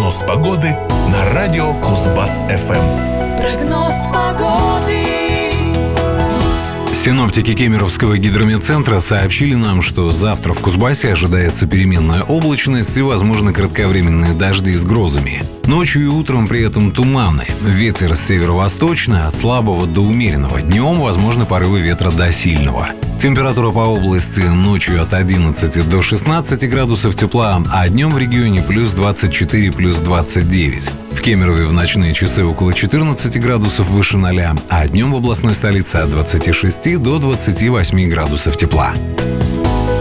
Прогноз погоды на радио Кузбасс-ФМ. Прогноз погоды. Синоптики Кемеровского гидрометцентра сообщили нам, что завтра в Кузбассе ожидается переменная облачность и, возможно, кратковременные дожди с грозами. Ночью и утром при этом туманы. Ветер северо-восточный от слабого до умеренного. Днем возможны порывы ветра до сильного. Температура по области ночью от 11 до 16 градусов тепла, а днем в регионе плюс 24, плюс 29. В Кемерове в ночные часы около 14 градусов выше 0, а днем в областной столице от 26 до 28 градусов тепла.